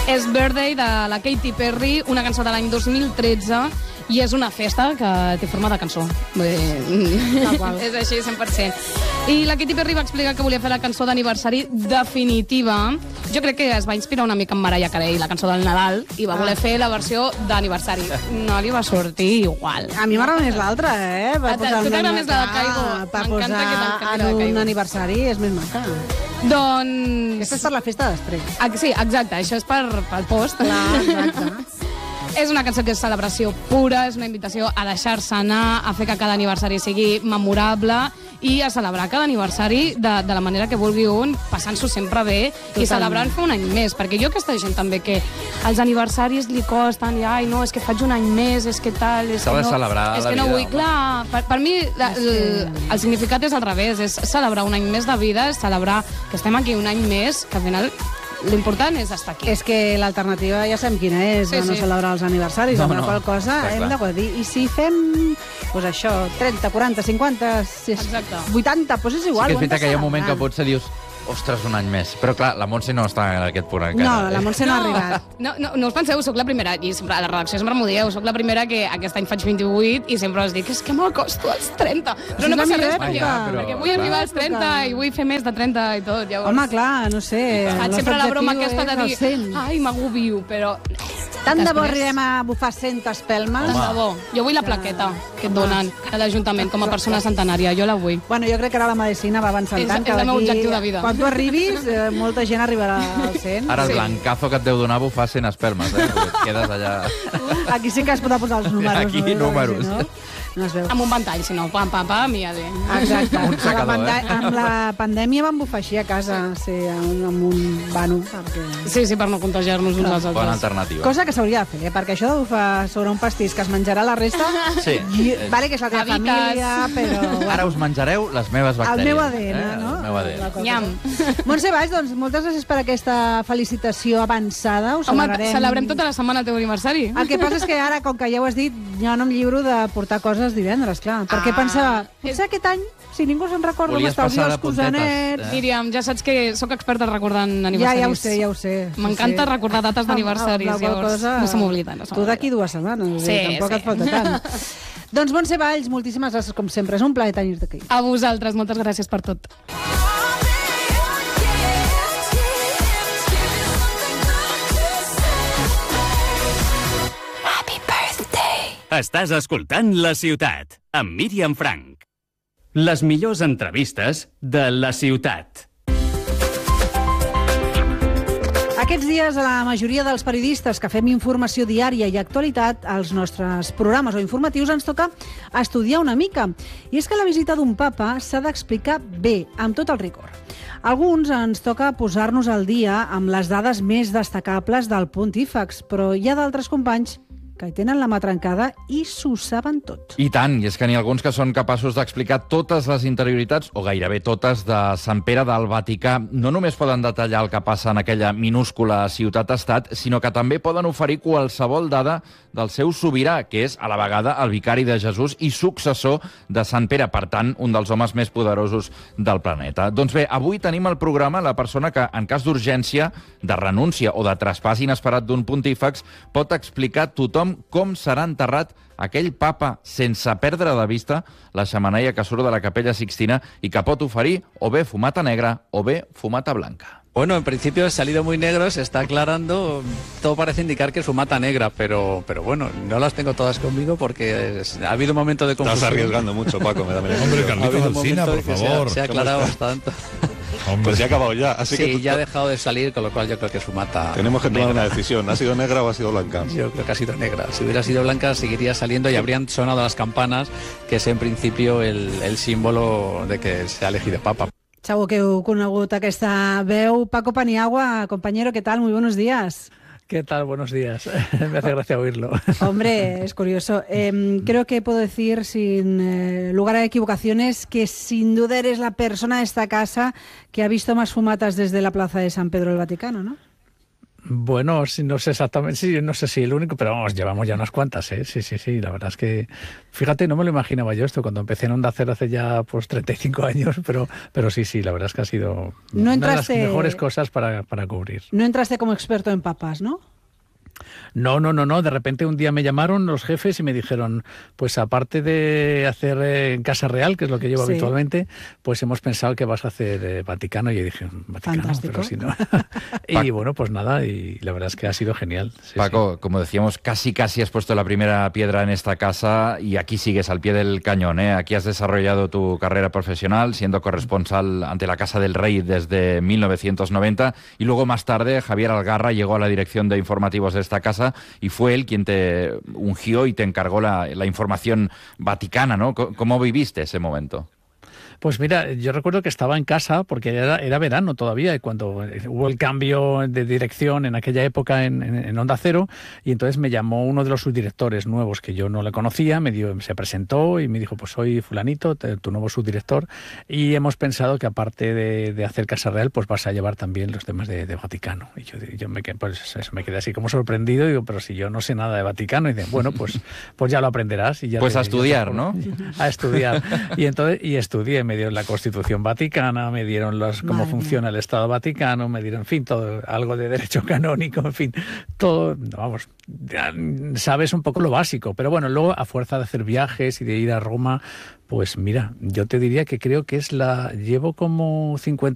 És Birthday de la Katy Perry, una cançó de l'any 2013, i és una festa que té forma de cançó. És així, 100%. I la Katy Perry va explicar que volia fer la cançó d'aniversari definitiva. Jo crec que es va inspirar una mica en Mariah Carey, la cançó del Nadal, i va voler fer la versió d'aniversari. No li va sortir igual. A mi m'agrada més l'altra, Tu t'agrada més la de Kygo? Per posar en un aniversari és més maca. Doncs... Aquesta és per la festa després. Sí, exacte, això és pel post. Clar, exacte. És una cançó que és celebració pura, és una invitació a deixar-se anar, a fer que cada aniversari sigui memorable i a celebrar cada aniversari de la manera que vulgui un, passant-s'ho sempre bé. Totalment. I celebrant fer un any més, perquè jo aquesta gent també que els aniversaris li costen i ai, no, és que faig un any més, és que tal... S'ha de celebrar la vida. És que no vull, clar, per mi el significat és al revés, és celebrar un any més de vida, és celebrar que estem aquí un any més, que al final... L'important és estar aquí. És que l'alternativa ja sabem quina és, no celebrar els aniversaris, amb la qual cosa hem de dir. I si fem, doncs això, 30, 40, 50, 80, doncs és igual. Sí que és veritat que hi ha un moment que potser dius ostres, un any més. Però clar, la Montse no està en aquest punt encara. No, la Montse no ha arribat. No us penseu, soc la primera, i sempre a la redacció sempre m'ho dieu, soc la primera que aquest any faig 28 i sempre us dic, és que m'acosto als 30. Però no passa res, perquè vull arribar als 30 i vull fer més de 30 i tot. Home, clar, no sé. Faig sempre la broma aquesta de dir, ai, m'agobio, però... Tant de bo arribem a bufar 100 espelmes. Tant de bo. Jo vull la plaqueta que et donen a l'Ajuntament com a persona centenària. Jo la vull. Bueno, jo crec que ara la medicina va avançant tant que és el meu objectiu de vida. Quan tu arribis, molta gent arribarà al 100. Ara el blancazo que et deu donar bufar 100 espelmes, et quedes allà... Aquí sí que es pot posar els números. Aquí números. No es veu. Amb un ventall, si no, pam, i ja bé. Exacte. Un secador, amb la pandèmia vam bufar així a casa, amb un vano. Sí, per no contagiar-nos uns als altres. Bona alternativa. Cosa que s'hauria de fer, perquè això de bufar sobre un pastís que es menjarà la resta... Sí. Vale que és la teva família, però... Ara us menjareu les meves bactèries. El meu ADN, no? El meu ADN. Nyam. Montse Valls, doncs, moltes gràcies per aquesta felicitació avançada. Ho celebrarem. Celebrem tota la setmana el teu aniversari. El que passa és que ara, com que ja ho has dit, jo no em lliuro de portar coses divendres, clar. Perquè pensava, potser aquest any, si ningú se'n recorda, m'estalvio els cosanets... Míriam, ja saps que sóc experta recordant aniversaris. Ja ho sé. M'encanta recordar dates d'aniversaris, llavors no se m'oblida. Tu d'aquí 2 setmanes, tampoc et falta tant. Doncs Montse Valls, moltíssimes gràcies, com sempre. És un plaer tenir-te aquí. A vosaltres, moltes gràcies per tot. Estàs escoltant La Ciutat, amb Míriam Frank. Les millors entrevistes de La Ciutat. Aquests dies, a la majoria dels periodistes que fem informació diària i actualitat, als nostres programes o informatius ens toca estudiar una mica. I és que la visita d'un papa s'ha d'explicar bé, amb tot el rigor. Alguns ens toca posar-nos al dia amb les dades més destacables del pontífex, però hi ha d'altres companys que hi tenen la mà trencada i s'ho saben tot. I tant, i és que n'hi ha alguns que són capaços d'explicar totes les interioritats, o gairebé totes, de Sant Pere del Vaticà. No només poden detallar el que passa en aquella minúscula ciutat-estat, sinó que també poden oferir qualsevol dada del seu sobirà, que és a la vegada el vicari de Jesús i successor de Sant Pere, per tant, un dels homes més poderosos del planeta. Doncs bé, avui tenim al programa la persona que, en cas d'urgència, de renúncia o de traspàs inesperat d'un pontífex, pot explicar a tothom com serà enterrat aquell papa sense perdre de vista la xemeneia que surt de la Capella Sixtina i que pot oferir o bé fumata negra o bé fumata blanca. Bueno, en principio ha salido muy negro, se está aclarando, todo parece indicar que es fumata negra, pero bueno, no las tengo todas conmigo porque ha habido un momento de confusión. Estás arriesgando mucho, Paco, me da menos. Hombre, Carlitos Alsina, por favor. Se ha aclarado bastante. Hombre. Pues ya ha acabado ya. Así sí, que ya ha dejado de salir, con lo cual yo creo que es fumata. Tenemos que tomar negra. una decisión. ¿Ha sido negra o ha sido blanca? Yo creo que ha sido negra. Si hubiera sido blanca, seguiría saliendo y habrían sonado las campanas, que es en principio el símbolo de que se ha elegido papa. Segur que heu conegut aquesta veu. Paco Paniagua, compañero, ¿qué tal? Muy buenos días. ¿Qué tal? Buenos días. Me hace gracia oírlo. Hombre, es curioso. Creo que puedo decir, sin lugar a equivocaciones, que sin duda eres la persona de esta casa que ha visto más fumatas desde la plaza de San Pedro del Vaticano, ¿no? Bueno, no sé exactamente, sí, no sé si el único, pero vamos, llevamos ya unas cuantas, ¿eh? Sí, la verdad es que, fíjate, no me lo imaginaba yo esto cuando empecé en Onda Cero hace ya 35 años, pero sí, la verdad es que ha sido una de las mejores cosas para cubrir. No entraste como experto en papas, ¿no? No, de repente un día me llamaron los jefes y me dijeron, pues aparte de hacer en Casa Real, que es lo que llevo habitualmente, pues hemos pensado que vas a hacer Vaticano. Y yo dije, Vaticano, fantástico. Pero si no. Y bueno, pues nada, y la verdad es que ha sido genial. Paco, como decíamos, casi has puesto la primera piedra en esta casa y aquí sigues al pie del cañón, ¿eh? Aquí has desarrollado tu carrera profesional siendo corresponsal ante la Casa del Rey desde 1990 y luego más tarde Javier Algarra llegó a la dirección de informativos de esta casa y fue él quien te ungió y te encargó la información vaticana, ¿no? ¿Cómo viviste ese momento? Pues mira, yo recuerdo que estaba en casa porque era verano todavía y cuando hubo el cambio de dirección en aquella época en Onda Cero, y entonces me llamó uno de los subdirectores nuevos que yo no le conocía, se presentó y me dijo, pues soy fulanito, tu nuevo subdirector, y hemos pensado que aparte de hacer Casa Real, pues vas a llevar también los temas de Vaticano. Y yo me quedé así como sorprendido y digo, pero si yo no sé nada de Vaticano, y dicen, bueno, pues ya lo aprenderás. Y ya pues a estudiar, ¿no? A estudiar. Y estudié. Me dieron la Constitución Vaticana, me dieron cómo funciona el Estado Vaticano, me dieron, en fin, todo, algo de derecho canónico, en fin, todo, vamos, sabes un poco lo básico, pero bueno, luego a fuerza de hacer viajes y de ir a Roma, pues mira, yo te diría que creo que llevo como 50